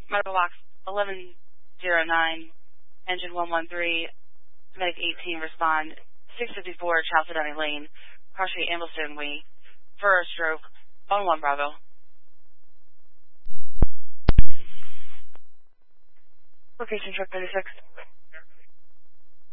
Medical Box 1109, Engine 113, Medic 18, respond 654 Chalcedony Lane, Car Street, Ambleston Way, for a stroke on 1 Bravo. Location truck 36.